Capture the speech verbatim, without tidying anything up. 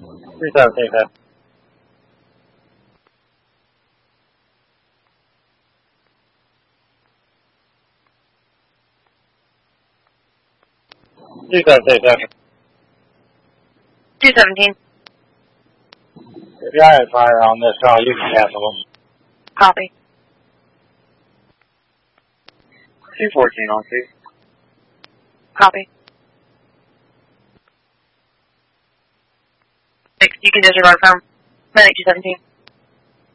two seventeen, man. two seventeen, seven. two seventeen. If y'all had fire on this call, you can cancel them. Copy. two fourteen on two. Copy. Six, you can disregard phone. Medic two seventeen.